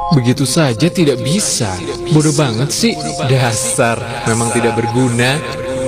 Begitu saja tidak bisa. Bodoh banget sih. Dasar, memang tidak berguna.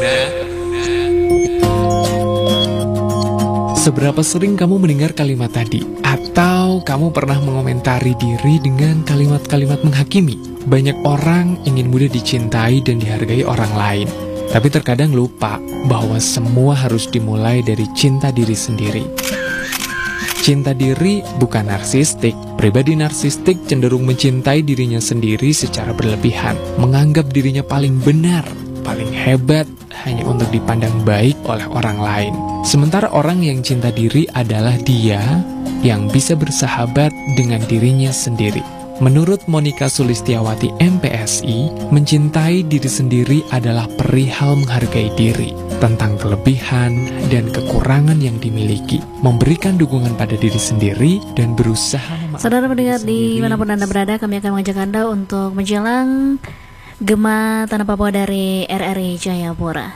Seberapa sering kamu mendengar kalimat tadi? Atau kamu pernah mengomentari diri dengan kalimat-kalimat menghakimi? Banyak orang ingin mudah dicintai dan dihargai orang lain. Tapi terkadang lupa bahwa semua harus dimulai dari cinta diri sendiri. Cinta diri bukan narsistik. Pribadi narsistik cenderung mencintai dirinya sendiri secara berlebihan, menganggap dirinya paling benar, paling hebat, hanya untuk dipandang baik oleh orang lain. Sementara orang yang cinta diri adalah dia yang bisa bersahabat dengan dirinya sendiri. Menurut Monica Sulistiawati MPSI, mencintai diri sendiri adalah perihal menghargai diri, tentang kelebihan dan kekurangan yang dimiliki, memberikan dukungan pada diri sendiri, dan berusaha Saudara pendengar dimanapun Anda berada, kami akan mengajak Anda untuk menjelang Gema Tanah Papua dari RRI Jayapura.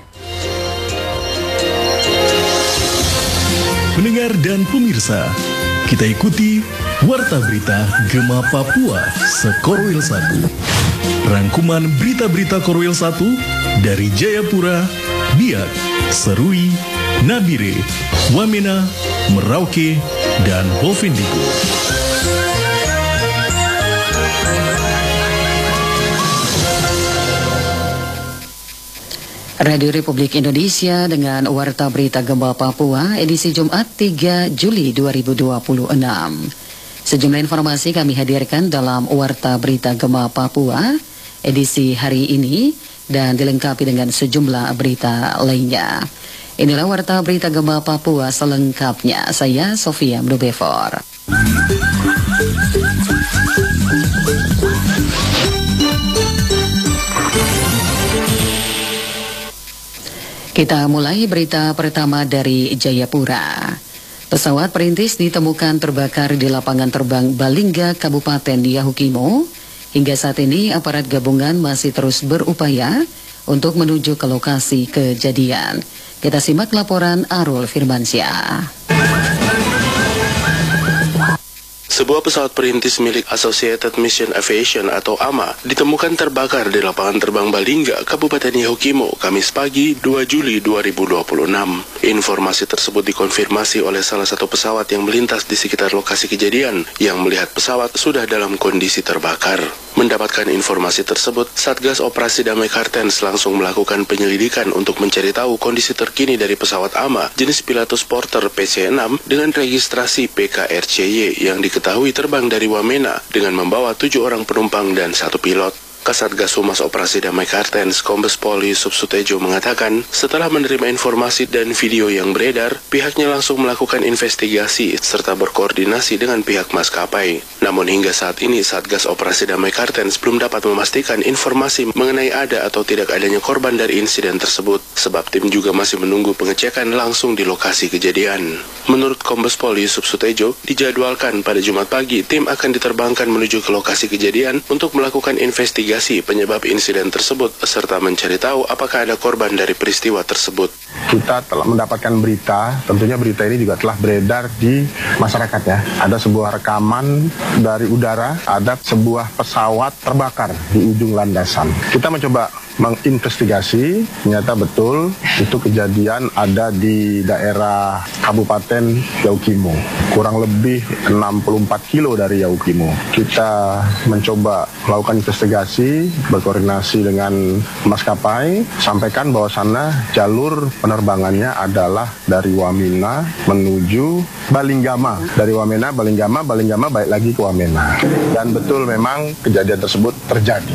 Pendengar dan pemirsa, kita ikuti Warta Berita Gema Papua Sekorwil 1. Rangkuman berita-berita Korwil 1 dari Jayapura, Biak, Serui, Nabire, Wamena, Merauke, dan Bovendigul. Radio Republik Indonesia dengan Warta Berita Gema Papua edisi Jumat 3 Juli 2026. Sejumlah informasi kami hadirkan dalam Warta Berita Gema Papua edisi hari ini dan dilengkapi dengan sejumlah berita lainnya. Inilah Warta Berita Gema Papua selengkapnya. Saya Sofia Mdubefor. Kita mulai berita pertama dari Jayapura. Pesawat perintis ditemukan terbakar di lapangan terbang Balingga, Kabupaten Yahukimo. Hingga saat ini aparat gabungan masih terus berupaya untuk menuju ke lokasi kejadian. Kita simak laporan Arul Firmansyah. Sebuah pesawat perintis milik Associated Mission Aviation atau AMA ditemukan terbakar di lapangan terbang Balingga, Kabupaten Yahukimo, Kamis pagi 2 Juli 2026. Informasi tersebut dikonfirmasi oleh salah satu pesawat yang melintas di sekitar lokasi kejadian yang melihat pesawat sudah dalam kondisi terbakar. Mendapatkan informasi tersebut, Satgas Operasi Damai Kartens langsung melakukan penyelidikan untuk mencari tahu kondisi terkini dari pesawat AMA jenis Pilatus Porter PC-6 dengan registrasi PKRCY yang diketahui terbang dari Wamena dengan membawa 7 orang penumpang dan 1 pilot. Kasatgas Humas Operasi Damai Kartens Kombes Pol Yusuf Sutejo mengatakan, setelah menerima informasi dan video yang beredar, pihaknya langsung melakukan investigasi serta berkoordinasi dengan pihak maskapai. Namun hingga saat ini Satgas Operasi Damai Kartens belum dapat memastikan informasi mengenai ada atau tidak adanya korban dari insiden tersebut, sebab tim juga masih menunggu pengecekan langsung di lokasi kejadian. Menurut Kombes Pol Yusuf Sutejo, dijadwalkan pada Jumat pagi tim akan diterbangkan menuju ke lokasi kejadian untuk melakukan investigasi penyebab insiden tersebut serta mencari tahu apakah ada korban dari peristiwa tersebut. Kita telah mendapatkan berita, tentunya berita ini juga telah beredar di masyarakat ya. Ada sebuah rekaman dari udara, ada sebuah pesawat terbakar di ujung landasan. Kita mencoba menginvestigasi, ternyata betul itu kejadian ada di daerah Kabupaten Yahukimo, kurang lebih 64 kilo dari Yahukimo. Kita mencoba melakukan investigasi, berkoordinasi dengan maskapai, sampaikan bahwa sana jalur penerbangannya adalah dari Wamena menuju Balinggama. Dari Wamena, Balinggama balik lagi ke Wamena. Dan betul memang kejadian tersebut terjadi.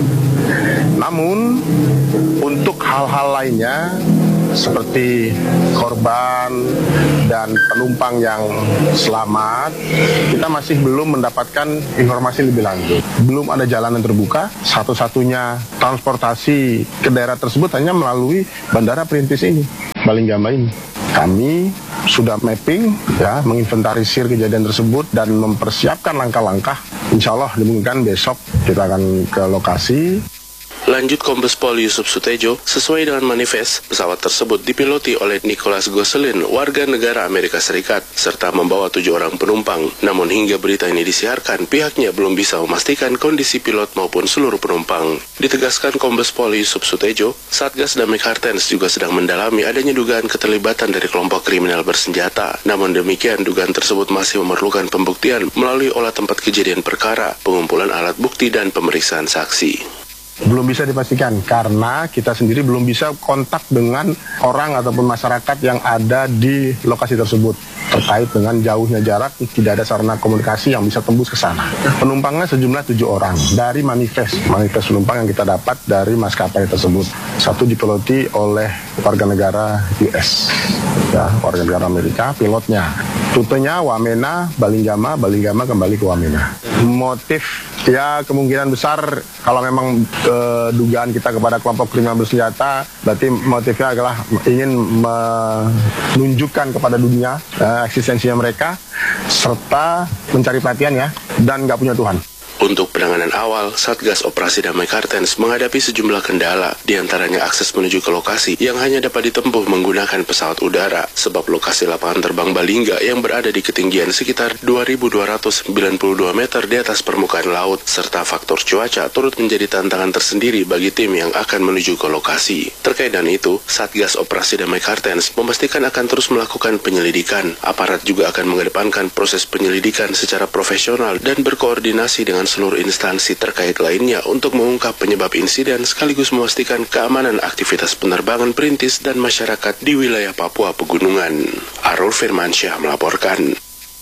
Namun, untuk hal-hal lainnya seperti korban dan penumpang yang selamat, kita masih belum mendapatkan informasi lebih lanjut. Belum ada jalanan terbuka, satu-satunya transportasi ke daerah tersebut hanya melalui bandara perintis ini, Balinggama ini. Kami sudah mapping, ya, menginventarisir kejadian tersebut dan mempersiapkan langkah-langkah. Insya Allah dimungkinkan besok kita akan ke lokasi. Lanjut Kombes Pol Yusuf Sutejo, sesuai dengan manifest, pesawat tersebut dipiloti oleh Nicholas Gosselin, warga negara Amerika Serikat, serta membawa 7 orang penumpang. Namun hingga berita ini disiarkan, pihaknya belum bisa memastikan kondisi pilot maupun seluruh penumpang. Ditegaskan Kombes Pol Yusuf Sutejo, Satgas Damai Kartens juga sedang mendalami adanya dugaan keterlibatan dari kelompok kriminal bersenjata. Namun demikian, dugaan tersebut masih memerlukan pembuktian melalui olah tempat kejadian perkara, pengumpulan alat bukti, dan pemeriksaan saksi. Belum bisa dipastikan karena kita sendiri belum bisa kontak dengan orang ataupun masyarakat yang ada di lokasi tersebut. Terkait dengan jauhnya jarak, tidak ada sarana komunikasi yang bisa tembus ke sana. Penumpangnya sejumlah 7 orang dari manifest penumpang yang kita dapat dari maskapai tersebut. 1 dipiloti oleh warga negara US, ya, warga negara Amerika, pilotnya. Rutenya Wamena, Balinggama kembali ke Wamena. Motif, ya kemungkinan besar kalau memang dugaan kita kepada kelompok kriminal bersenjata, berarti motifnya adalah ingin menunjukkan kepada dunia eksistensinya mereka, serta mencari perhatian ya, dan nggak punya Tuhan. Untuk penanganan awal, Satgas Operasi Damai Kartens menghadapi sejumlah kendala, diantaranya akses menuju ke lokasi yang hanya dapat ditempuh menggunakan pesawat udara, sebab lokasi lapangan terbang Balingga yang berada di ketinggian sekitar 2.292 meter di atas permukaan laut, serta faktor cuaca turut menjadi tantangan tersendiri bagi tim yang akan menuju ke lokasi. Terkait dengan itu, Satgas Operasi Damai Kartens memastikan akan terus melakukan penyelidikan. Aparat juga akan mengedepankan proses penyelidikan secara profesional dan berkoordinasi dengan seluruh instansi terkait lainnya untuk mengungkap penyebab insiden sekaligus memastikan keamanan aktivitas penerbangan perintis dan masyarakat di wilayah Papua Pegunungan. Arul Firmansyah melaporkan.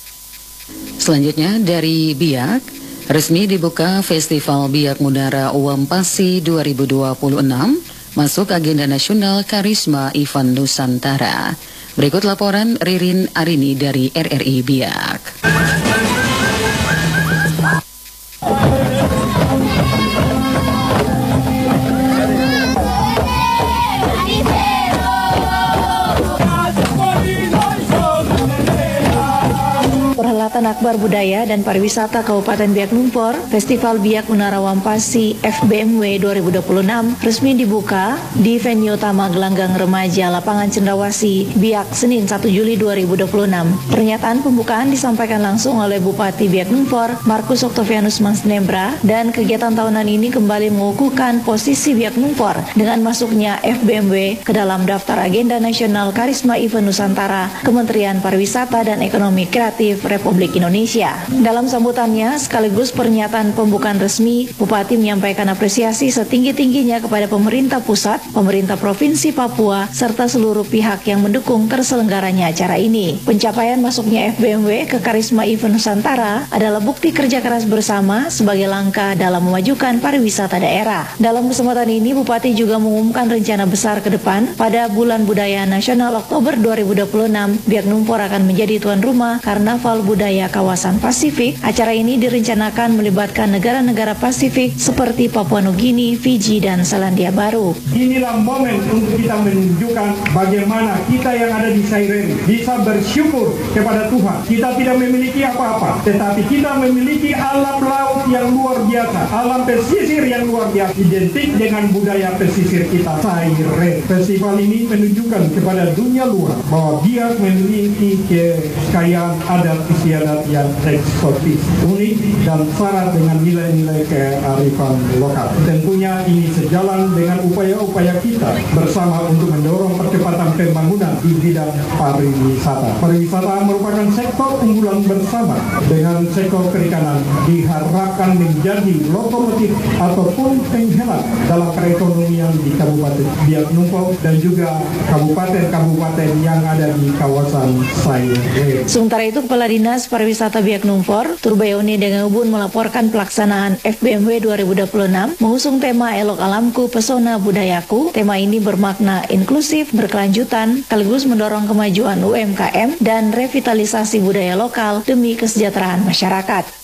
Selanjutnya dari Biak, resmi dibuka Festival Biak Munara Wampasi 2026 masuk agenda nasional Karisma Event Nusantara. Berikut laporan Ririn Arini dari RRI Biak. Perhelatan Akbar Budaya dan Pariwisata Kabupaten Biak Numfor, Festival Biak Munara Wampasi FBMW 2026 resmi dibuka di venue utama Gelanggang Remaja Lapangan Cendrawasih, Biak, Senin 1 Juli 2026. Pernyataan pembukaan disampaikan langsung oleh Bupati Biak Numfor, Markus Octavianus Mansnembra, dan kegiatan tahunan ini kembali mengukuhkan posisi Biak Numfor dengan masuknya FBMW ke dalam daftar agenda nasional Karisma Event Nusantara Kementerian Pariwisata dan Ekonomi Kreatif Republik Indonesia. Dalam sambutannya sekaligus pernyataan pembukaan resmi, Bupati menyampaikan apresiasi setinggi-tingginya kepada pemerintah pusat, pemerintah Provinsi Papua, serta seluruh pihak yang mendukung terselenggaranya acara ini. Pencapaian masuknya FBMW ke Karisma Event Nusantara adalah bukti kerja keras bersama sebagai langkah dalam memajukan pariwisata daerah. Dalam kesempatan ini, Bupati juga mengumumkan rencana besar ke depan. Pada Bulan Budaya Nasional Oktober 2026, Biak Numfor akan menjadi tuan rumah Karnaval Budaya Kawasan Pasifik. Acara ini direncanakan melibatkan negara-negara Pasifik seperti Papua Nugini, Fiji, dan Selandia Baru. Inilah momen untuk kita menunjukkan bagaimana kita yang ada di Sairen bisa bersyukur kepada Tuhan. Kita tidak memiliki apa-apa, tetapi kita memiliki alam laut yang luar biasa, alam pesisir yang luar biasa, identik dengan budaya pesisir kita, Sairen. Festival ini menunjukkan kepada dunia luar bahwa Biak memiliki kekayaan adat istiadat yang eksotis, unik, dan syarat dengan nilai-nilai kearifan lokal. Tentunya ini sejalan dengan upaya-upaya kita bersama untuk mendorong percepatan pembangunan di bidang pariwisata. Pariwisata merupakan sektor unggulan bersama dengan sektor perikanan, diharapkan menjadi lokomotif ataupun penghemat dalam perekonomian di Kabupaten Biak Numfor dan juga kabupaten-kabupaten yang ada di kawasan Sairen. Sementara itu, Kepala Dinas Pariwisata Biak Numfor, Turbayoni Dengahubun melaporkan pelaksanaan FBMW 2026 mengusung tema Elok Alamku, Pesona Budayaku. Tema ini bermakna inklusif, berkelanjutan, sekaligus mendorong kemajuan UMKM dan revitalisasi budaya lokal demi kesejahteraan masyarakat.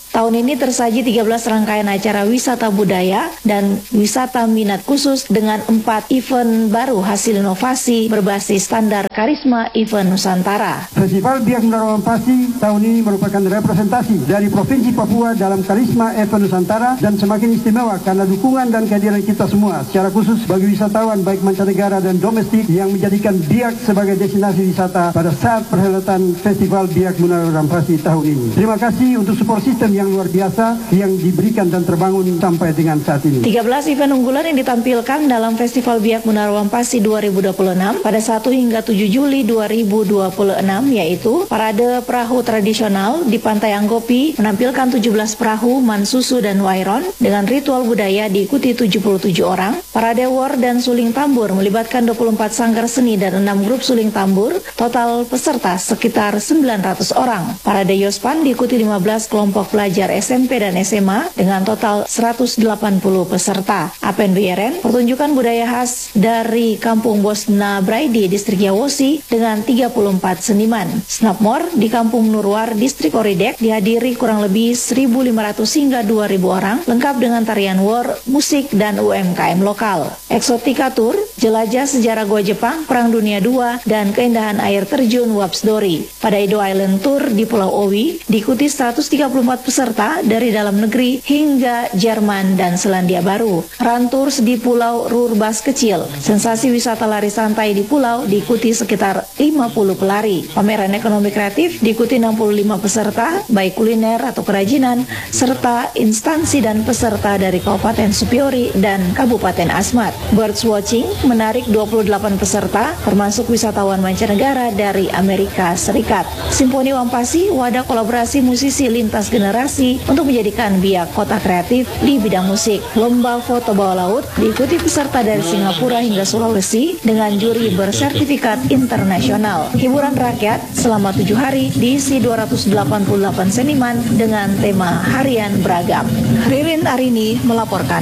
Tahun ini tersaji 13 rangkaian acara wisata budaya dan wisata minat khusus dengan 4 event baru hasil inovasi berbasis standar Karisma Event Nusantara. Festival Biak Munara Wampasi tahun ini merupakan representasi dari Provinsi Papua dalam Karisma Event Nusantara dan semakin istimewa karena dukungan dan kehadiran kita semua secara khusus bagi wisatawan baik mancanegara dan domestik yang menjadikan Biak sebagai destinasi wisata pada saat perhelatan Festival Biak Munara Wampasi tahun ini. Terima kasih untuk support sistem yang luar biasa yang diberikan dan terbangun sampai dengan saat ini. 13 event unggulan yang ditampilkan dalam Festival Biak Munara Wampasi 2026 pada 1 hingga 7 Juli 2026 yaitu Parade Perahu Tradisional di Pantai Anggopi menampilkan 17 perahu, mansusu dan wairon dengan ritual budaya diikuti 77 orang. Parade War dan Suling Tambur melibatkan 24 sanggar seni dan 6 grup suling tambur, total peserta sekitar 900 orang. Parade Yospan diikuti 15 kelompok pelajar SMP dan SMA dengan total 180 peserta. Apen BRN, pertunjukan budaya khas dari Kampung Bosna Braidi, Distrik Yawosi dengan 34 seniman. Snapmore di Kampung Nurwar, Distrik Oridek dihadiri kurang lebih 1.500 hingga 2.000 orang, lengkap dengan tarian war, musik, dan UMKM lokal. Exotica Tour, jelajah sejarah Goa Jepang, Perang Dunia II, dan keindahan air terjun Wapsdori. Pada Edo Island Tour di Pulau Owi, diikuti 134 peserta dari dalam negeri hingga Jerman dan Selandia Baru. Run Tours di Pulau Rurbas Kecil, sensasi wisata lari santai di pulau diikuti sekitar 50 pelari. Pameran ekonomi kreatif diikuti 65 peserta, baik kuliner atau kerajinan, serta instansi dan peserta dari Kabupaten Supiori dan Kabupaten Asmat. Birds Watching menarik 28 peserta, termasuk wisatawan mancanegara dari Amerika Serikat. Simponi Wampasi, wadah kolaborasi musisi lintas generasi untuk menjadikan Biak kota kreatif di bidang musik. Lomba foto bawah laut diikuti peserta dari Singapura hingga Sulawesi dengan juri bersertifikat internasional. Hiburan rakyat selama 7 hari diisi 288 seniman dengan tema harian beragam. Ririn Arini melaporkan.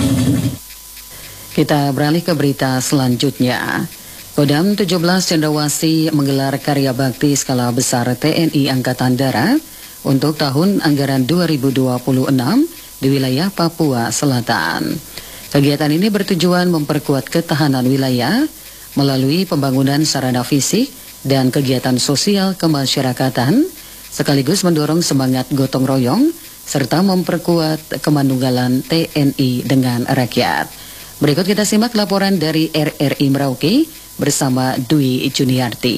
Kita beralih ke berita selanjutnya. Kodam 17 Cendrawasih menggelar karya bakti skala besar TNI Angkatan Darat untuk tahun anggaran 2026 di wilayah Papua Selatan. Kegiatan ini bertujuan memperkuat ketahanan wilayah melalui pembangunan sarana fisik dan kegiatan sosial kemasyarakatan, sekaligus mendorong semangat gotong royong serta memperkuat kemanunggalan TNI dengan rakyat. Berikut kita simak laporan dari RRI Merauke bersama Dwi Juniarti.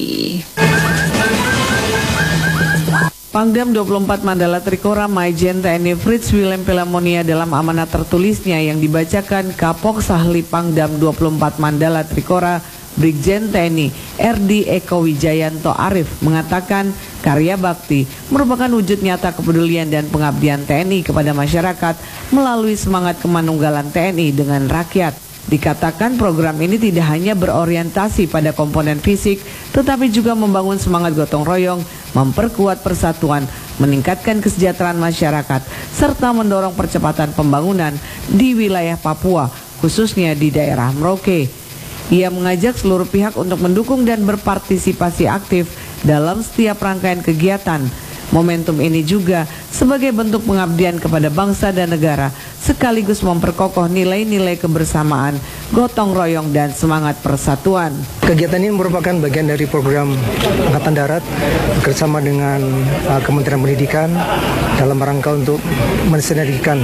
Pangdam 24 Mandala Trikora Maijen TNI Fritz Willem Pelamonia dalam amanat tertulisnya yang dibacakan Kapok Sahli Pangdam 24 Mandala Trikora Brigjen TNI RD Eko Wijayanto Arif mengatakan karya bakti merupakan wujud nyata kepedulian dan pengabdian TNI kepada masyarakat melalui semangat kemanunggalan TNI dengan rakyat. Dikatakan program ini tidak hanya berorientasi pada komponen fisik, tetapi juga membangun semangat gotong royong, memperkuat persatuan, meningkatkan kesejahteraan masyarakat, serta mendorong percepatan pembangunan di wilayah Papua, khususnya di daerah Merauke. Ia mengajak seluruh pihak untuk mendukung dan berpartisipasi aktif dalam setiap rangkaian kegiatan. Momentum ini juga sebagai bentuk pengabdian kepada bangsa dan negara, sekaligus memperkokoh nilai-nilai kebersamaan, gotong royong, dan semangat persatuan. Kegiatan ini merupakan bagian dari program Angkatan Darat bersama dengan Kementerian Pendidikan dalam rangka untuk mensinergikan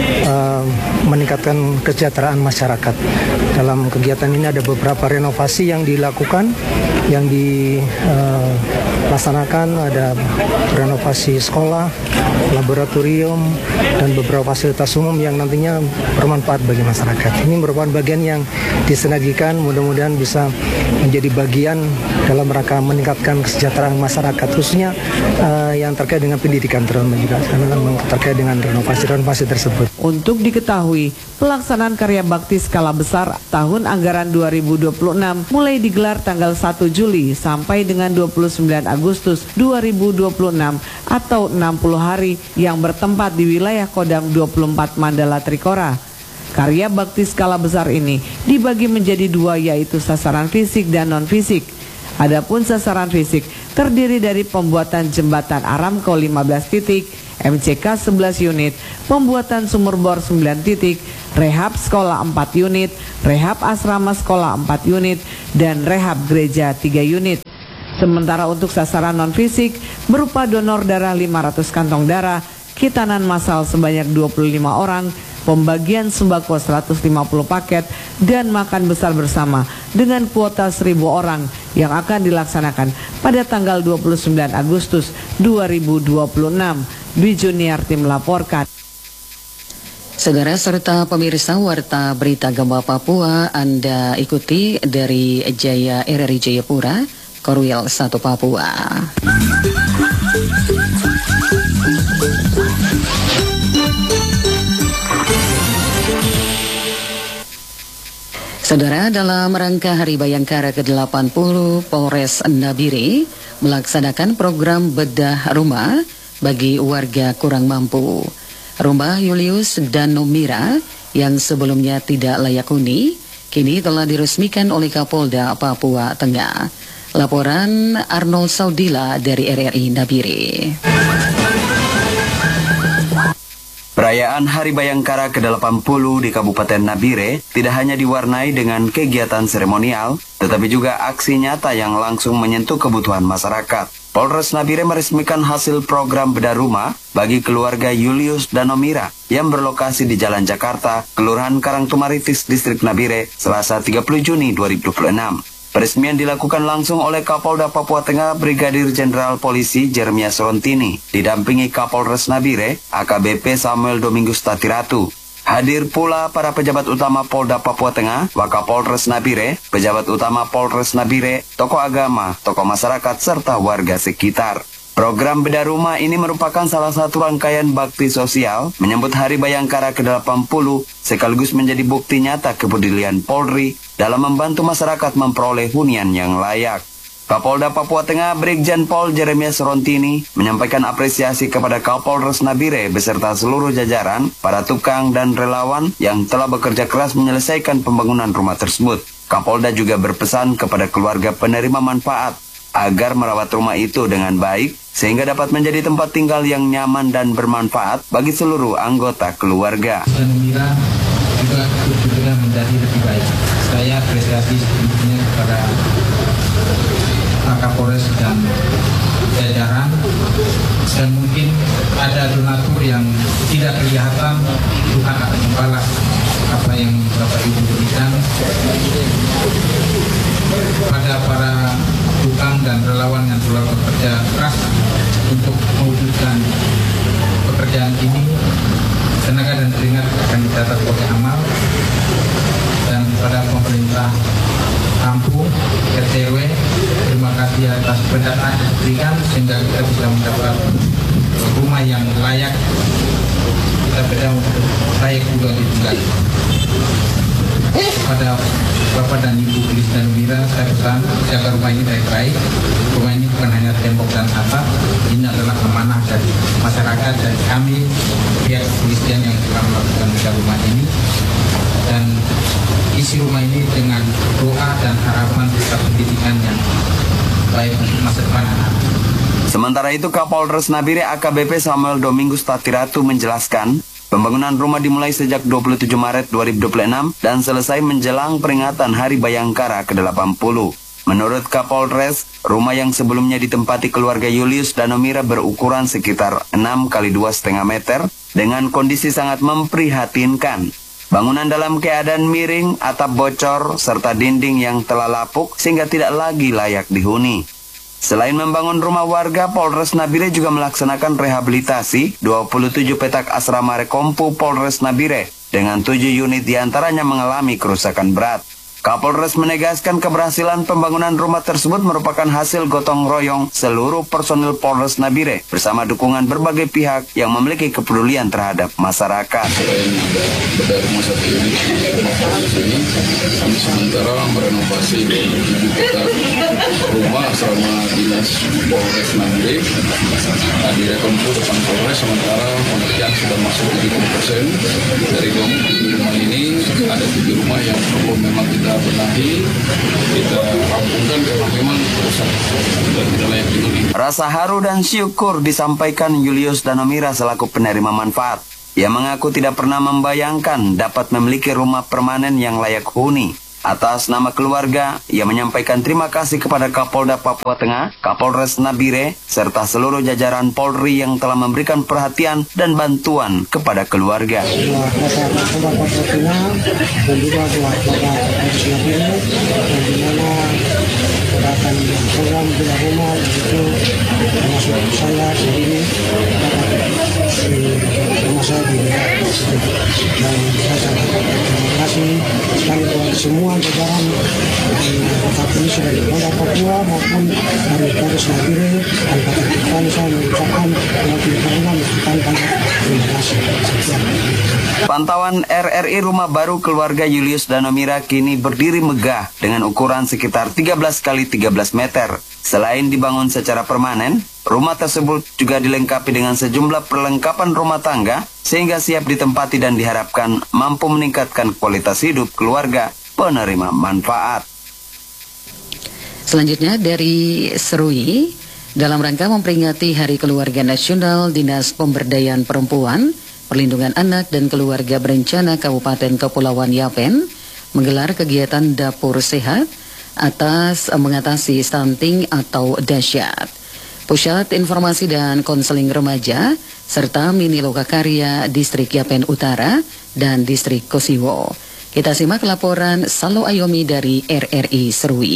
meningkatkan kesejahteraan masyarakat. Dalam kegiatan ini ada beberapa renovasi yang dilakukan, yang dilaksanakan, ada renovasi sekolah, laboratorium, dan beberapa fasilitas umum yang nantinya bermanfaat bagi masyarakat. Ini merupakan bagian yang disinergikan, mudah-mudahan bisa menjadi bagian dalam rangka meningkatkan kesejahteraan masyarakat, khususnya yang terkait dengan pendidikan, terutama juga terkait dengan renovasi tersebut. Untuk diketahui, pelaksanaan karya bakti skala besar tahun anggaran 2026 mulai digelar tanggal 1 Juli sampai dengan 29 Agustus 2026 atau 60 hari yang bertempat di wilayah Kodam 24 Mandala Trikora. Karya bakti skala besar ini dibagi menjadi dua, yaitu sasaran fisik dan non-fisik. Adapun sasaran fisik terdiri dari pembuatan jembatan Aramco 15 titik, MCK 11 unit, pembuatan sumur bor 9 titik, rehab sekolah 4 unit, rehab asrama sekolah 4 unit, dan rehab gereja 3 unit. Sementara untuk sasaran non-fisik berupa donor darah 500 kantong darah, khitanan massal sebanyak 25 orang, pembagian sembako 150 paket, dan makan besar bersama dengan kuota 1.000 orang yang akan dilaksanakan pada tanggal 29 Agustus 2026. Dwi Juniarti melaporkan. Saudara serta pemirsa Warta Berita Gema Papua, Anda ikuti dari Jaya RRI Jayapura, Korwil 1 Papua. Saudara, dalam rangka Hari Bayangkara ke-80, Polres Nabire melaksanakan program bedah rumah bagi warga kurang mampu. Rumah Julius dan Nomira yang sebelumnya tidak layak huni, kini telah diresmikan oleh Kapolda Papua Tengah. Laporan Arnold Saudila dari RRI Nabire. Perayaan Hari Bayangkara ke-80 di Kabupaten Nabire tidak hanya diwarnai dengan kegiatan seremonial, tetapi juga aksi nyata yang langsung menyentuh kebutuhan masyarakat. Polres Nabire meresmikan hasil program bedah rumah bagi keluarga Julius dan Nomira yang berlokasi di Jalan Jakarta, Kelurahan Karangtumaritis, Distrik Nabire, Selasa 30 Juni 2026. Peresmian dilakukan langsung oleh Kapolda Papua Tengah Brigadir Jenderal Polisi Jeremia Sorontini, didampingi Kapolres Nabire, AKBP Samuel Domingus Tatiratu. Hadir pula para pejabat utama Polda Papua Tengah, Wakapolres Nabire, pejabat utama Polres Nabire, tokoh agama, tokoh masyarakat, serta warga sekitar. Program bedah rumah ini merupakan salah satu rangkaian bakti sosial menyambut Hari Bayangkara ke-80 sekaligus menjadi bukti nyata kepedulian Polri dalam membantu masyarakat memperoleh hunian yang layak. Kapolda Papua Tengah Brigjen Pol Jeremia Sorontini menyampaikan apresiasi kepada Kapolres Nabire beserta seluruh jajaran, para tukang dan relawan yang telah bekerja keras menyelesaikan pembangunan rumah tersebut. Kapolda juga berpesan kepada keluarga penerima manfaat agar merawat rumah itu dengan baik sehingga dapat menjadi tempat tinggal yang nyaman dan bermanfaat bagi seluruh anggota keluarga. Dan Mira juga berbeda menjadi lebih baik. Saya apresiasi sepenuhnya kepada Pak Kapolres dan jajaran, dan mungkin ada donatur yang tidak kelihatan, Tuhan akan membalas apa yang Bapak Ibu berikan pada para tukang dan relawan yang telah bekerja keras untuk mewujudkan pekerjaan ini. Tenaga dan keringat akan dicatat sebagai amal, dan kepada pemerintah kampung, RTW, terima kasih atas pendanaan yang diberikan sehingga kita bisa mendapat rumah yang layak, kita beda untuk layak juga ditinggali. Kepada Bapak dan Ibu Julius dan Nomira, saya pesan jaga rumah ini baik-baik. Rumah ini bukan hanya tembok dan atap, ini adalah amanah dari masyarakat, dari kami pihak kepolisian yang telah melakukan bedah rumah ini. Dan isi rumah ini dengan doa dan harapan serta pendidikan yang baik untuk masa depan anak. Sementara itu Kapolres Nabire AKBP Samuel Domingus Tatiratu menjelaskan, pembangunan rumah dimulai sejak 27 Maret 2026 dan selesai menjelang peringatan Hari Bayangkara ke-80. Menurut Kapolres, rumah yang sebelumnya ditempati keluarga Julius dan Nomira berukuran sekitar 6 x 2,5 meter dengan kondisi sangat memprihatinkan. Bangunan dalam keadaan miring, atap bocor, serta dinding yang telah lapuk sehingga tidak lagi layak dihuni. Selain membangun rumah warga, Polres Nabire juga melaksanakan rehabilitasi 27 petak asrama Rekompu Polres Nabire dengan 7 unit diantaranya mengalami kerusakan berat. Kapolres menegaskan keberhasilan pembangunan rumah tersebut merupakan hasil gotong royong seluruh personil Polres Nabire bersama dukungan berbagai pihak yang memiliki kepedulian terhadap masyarakat. Selain ada bedah rumah satu unit ini, kami sementara merenovasi 27 petak rumah asrama dinas Polres Nabire di Rekompu depan Polres. Sementara pengerjaan sudah masuk 70% dari rumah ini. Ada 7 rumah yang perlu memang kita benahi, kita rampungkan karena memang rusak dan tidak layak dihuni. Rasa haru dan syukur disampaikan Julius Danomira selaku penerima manfaat. Ia mengaku tidak pernah membayangkan dapat memiliki rumah permanen yang layak huni. Atas nama keluarga, ia menyampaikan terima kasih kepada Kapolda Papua Tengah, Kapolres Nabire, serta seluruh jajaran Polri yang telah memberikan perhatian dan bantuan kepada keluarga. Kapolda Papua Tengah dan juga buat Bapak Kapolres Nabire, dan di mana akan program bina rumah itu termasuk saya sendiri rumah saya di dan saya sangat terima kasih sekali buat semua jajaran polisi dari Polda Papua maupun dari Polres Nabire dan pada depan saya mengucapkan terima kasih. Pantauan RRI rumah baru keluarga Julius Danomira kini berdiri megah dengan ukuran sekitar 13 kali 13 meter. Selain dibangun secara permanen, rumah tersebut juga dilengkapi dengan sejumlah perlengkapan rumah tangga sehingga siap ditempati dan diharapkan mampu meningkatkan kualitas hidup keluarga penerima manfaat. Selanjutnya dari Serui, dalam rangka memperingati Hari Keluarga Nasional, Dinas Pemberdayaan Perempuan, Perlindungan Anak dan Keluarga Berencana Kabupaten Kepulauan Yapen menggelar kegiatan dapur sehat atas mengatasi stunting atau dahsyat. Pusat Informasi dan Konseling Remaja serta Mini Lokakarya Distrik Yapen Utara dan Distrik Kosiwo. Kita simak laporan Salo Ayomi dari RRI Serui.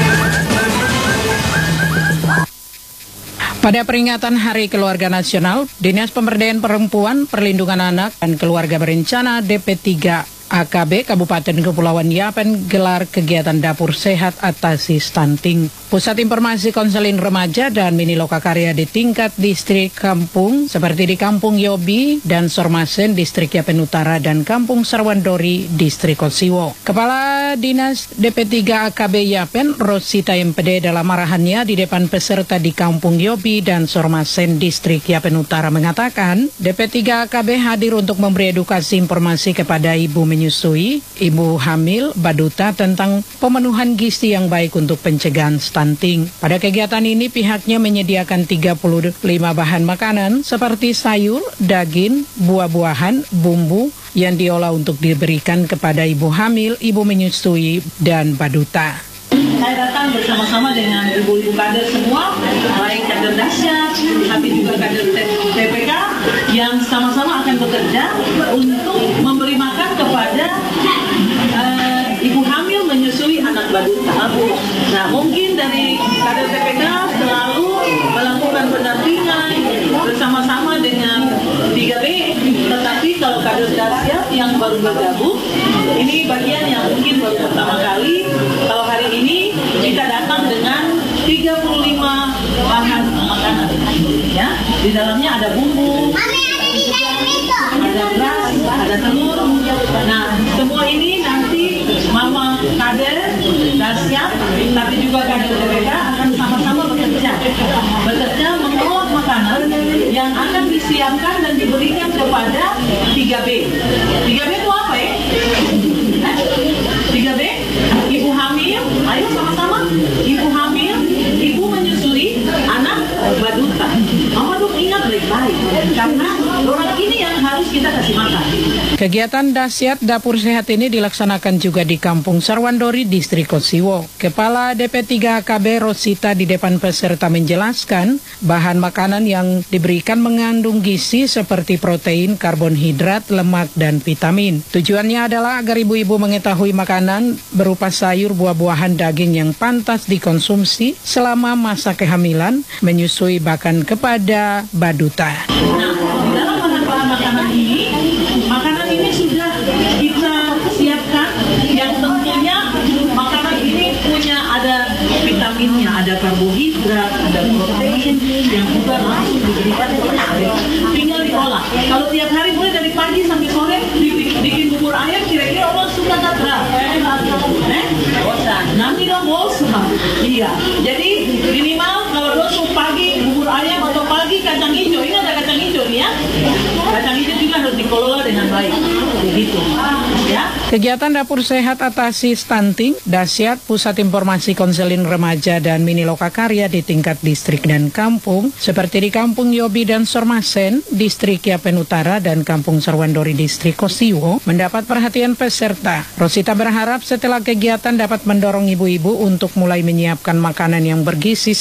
Pada peringatan Hari Keluarga Nasional, Dinas Pemberdayaan Perempuan, Perlindungan Anak dan Keluarga Berencana DP3 AKB Kabupaten Kepulauan Yapen gelar kegiatan dapur sehat atasi stunting. Pusat Informasi Konseling Remaja dan Mini Lokakarya di tingkat distrik kampung seperti di Kampung Yobi dan Sormasen Distrik Yapen Utara dan Kampung Sarwandori Distrik Kosiwo. Kepala Dinas DP3 AKB Yapen Rosita MPD dalam arahannya di depan peserta di Kampung Yobi dan Sormasen Distrik Yapen Utara mengatakan DP3 AKB hadir untuk memberi edukasi informasi kepada ibu menyusui, ibu hamil, baduta tentang pemenuhan gizi yang baik untuk pencegahan stunting. Pada kegiatan ini pihaknya menyediakan 35 bahan makanan seperti sayur, daging, buah-buahan, bumbu yang diolah untuk diberikan kepada ibu hamil, ibu menyusui, dan baduta. Saya datang bersama-sama dengan ibu-ibu kader semua, baik kader dahsyat, tapi juga kader TPK yang sama-sama akan bekerja untuk memberi makan kepada ibu hamil menyusui anak baduta. Nah, mungkin dari kader TPK selalu melakukan pendampingan bersama-sama dengan 3B, tetapi kalau kader dahsyat yang baru bergabung, ini bagian yang mungkin baru pertama kali. Kalau hari ini kita datang dengan 35 bahan makanan, ya. Di dalamnya ada bumbu, ada beras, ada telur. Nah, semua ini nanti mama kader dahsyat, tapi juga kader TPK akan sama-sama bekerja mengolah makanan yang akan disiapkan dan diberikan kepada 3B. 3B itu apa ya? 3B, ibu hamil, ayo sama-sama. Ibu hamil, ibu menyusui, anak baduta. Mama dong ingat baik-baik, karena orang ini yang harus kita kasih makan. Kegiatan dahsyat dapur sehat ini dilaksanakan juga di Kampung Sarwandori, Distrik Kosiwo. Kepala DP3 AKB Rosita di depan peserta menjelaskan, bahan makanan yang diberikan mengandung gizi seperti protein, karbonhidrat, lemak, dan vitamin. Tujuannya adalah agar ibu-ibu mengetahui makanan berupa sayur, buah-buahan, daging yang pantas dikonsumsi selama masa kehamilan, menyusui, bahkan kepada baduta. Nah, di dalam bahan-bahan makanan ini sudah kita siapkan, yang tentunya makanan ini punya ada vitaminnya, ada karbohidrat, ada protein yang juga langsung diberikan kepada tinggal diolah. Kalau tiap hari mulai dari pagi sampai sore bikin bubur ayam, kira-kira orang suka tak berapa? Nanti dong bos. Iya. Jadi minimal kalau dosu pagi bubur ayam atau pagi kacang hijau, ini ada kacang hijau nih ya. Kacang hijau juga harus dikelola dengan baik. Begitu. Ya. Kegiatan Dapur Sehat Atasi Stunting, Dasyat Pusat Informasi Konseling Remaja dan Mini Lokakarya di tingkat distrik dan kampung, seperti di Kampung Yobi dan Sormasen, Distrik Yapen Utara dan Kampung Sarwandori Distrik Kosiwo, mendapat perhatian peserta. Rosita berharap setelah kegiatan dapat mendorong ibu-ibu untuk mulai menyiapkan makanan yang bergizi